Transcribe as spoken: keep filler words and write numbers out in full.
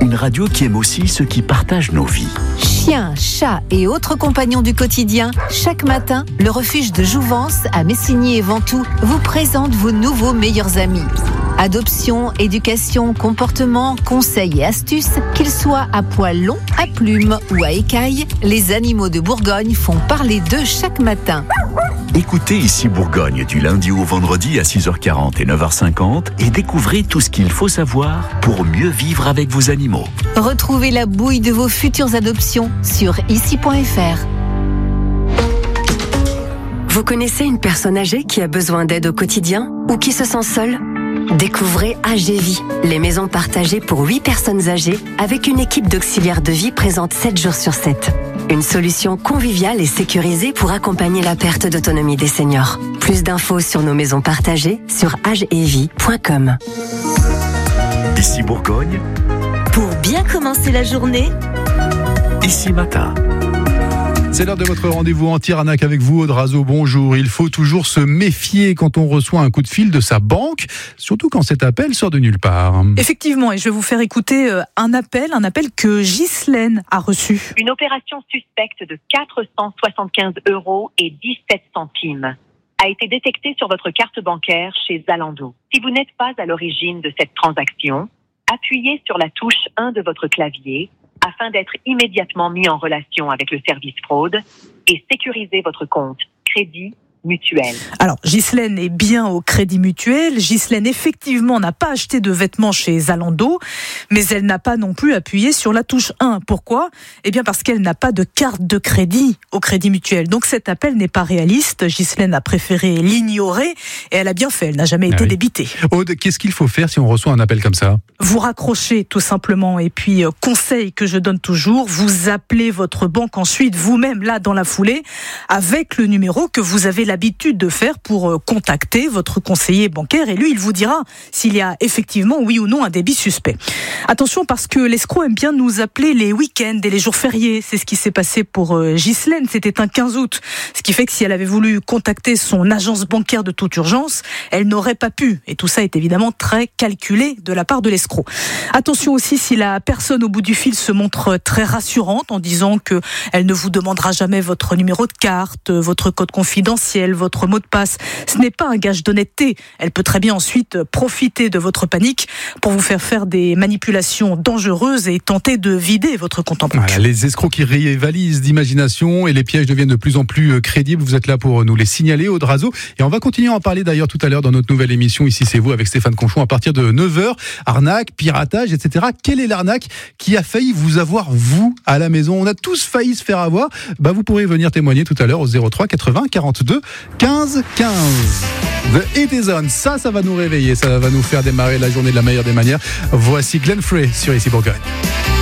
une radio qui aime aussi ceux qui partagent nos vies. Chiens, chats et autres compagnons du quotidien, chaque matin, le refuge de Jouvence à Messigny et Ventoux vous présente vos nouveaux meilleurs amis. Adoption, éducation, comportement, conseils et astuces, qu'ils soient à poils longs, à plumes ou à écailles, les animaux de Bourgogne font parler d'eux chaque matin. Écoutez Ici Bourgogne du lundi au vendredi à six heures quarante et neuf heures cinquante et découvrez tout ce qu'il faut savoir pour mieux vivre avec vos animaux. Retrouvez la bouille de vos futures adoptions sur ici point f r. Vous connaissez une personne âgée qui a besoin d'aide au quotidien ou qui se sent seule ? Découvrez A G Vie, les maisons partagées pour huit personnes âgées avec une équipe d'auxiliaires de vie présente sept jours sur sept. Une solution conviviale et sécurisée pour accompagner la perte d'autonomie des seniors. Plus d'infos sur nos maisons partagées sur agevie point com. Ici Bourgogne, pour bien commencer la journée, Ici Matin. C'est l'heure de votre rendez-vous anti-arnaque avec vous, Aude Razeau. Bonjour. Il faut toujours se méfier quand on reçoit un coup de fil de sa banque, surtout quand cet appel sort de nulle part. Effectivement, et je vais vous faire écouter un appel, un appel que Ghislaine a reçu. Une opération suspecte de quatre cent soixante-quinze euros et dix-sept centimes a été détectée sur votre carte bancaire chez Zalando. Si vous n'êtes pas à l'origine de cette transaction, appuyez sur la touche un de votre clavier afin d'être immédiatement mis en relation avec le service fraude et sécuriser votre compte Crédit Mutuel. Alors, Ghislaine est bien au Crédit Mutuel. Ghislaine, effectivement, n'a pas acheté de vêtements chez Zalando, mais elle n'a pas non plus appuyé sur la touche un. Pourquoi ? Eh bien, parce qu'elle n'a pas de carte de crédit au Crédit Mutuel. Donc, cet appel n'est pas réaliste. Ghislaine a préféré l'ignorer et elle a bien fait. Elle n'a jamais ah été oui. débitée. Aude, qu'est-ce qu'il faut faire si on reçoit un appel comme ça ? Vous raccrochez, tout simplement. Et puis, euh, conseil que je donne toujours, vous appelez votre banque ensuite, vous-même, là, dans la foulée, avec le numéro que vous avez l'habitude de faire pour contacter votre conseiller bancaire et lui, il vous dira s'il y a effectivement, oui ou non, un débit suspect. Attention parce que l'escroc aime bien nous appeler les week-ends et les jours fériés. C'est ce qui s'est passé pour Ghislaine. C'était un quinze août. Ce qui fait que si elle avait voulu contacter son agence bancaire de toute urgence, elle n'aurait pas pu. Et tout ça est évidemment très calculé de la part de l'escroc. Attention aussi si la personne au bout du fil se montre très rassurante en disant que elle ne vous demandera jamais votre numéro de carte, votre code confidentiel, votre mot de passe. Ce n'est pas un gage d'honnêteté. Elle peut très bien ensuite profiter de votre panique pour vous faire faire des manipulations dangereuses et tenter de vider votre compte en banque. Voilà, les escroqueries rivalisent d'imagination et les pièges deviennent de plus en plus crédibles. Vous êtes là pour nous les signaler, Aude Razeau. Et on va continuer à en parler d'ailleurs tout à l'heure dans notre nouvelle émission Ici c'est vous avec Stéphane Conchon à partir de neuf heures. Arnaque, piratage, et cetera. Quelle est l'arnaque qui a failli vous avoir, vous, à la maison ? On a tous failli se faire avoir. Bah, vous pourrez venir témoigner tout à l'heure au zéro trois quatre-vingts quarante-deux quinze quinze. The Hit is on, ça, ça va nous réveiller, ça va nous faire démarrer la journée de la meilleure des manières. Voici Glenn Frey sur Ici Bourgogne.